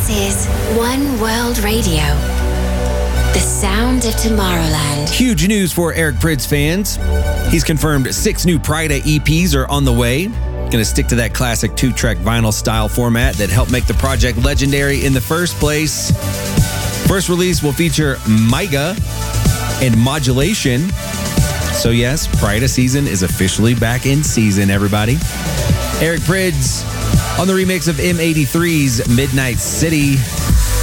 is One World Radio, the sound of Tomorrowland. Huge news for Eric Prydz fans. He's confirmed 6 new Pryda EPs are on the way. Going to stick to that classic 2-track vinyl style format that helped make the project legendary in the first place. First release will feature Maiga and Modulation. So yes, Pryda season is officially back in season, everybody. Eric Prydz on the remix of M83's Midnight City.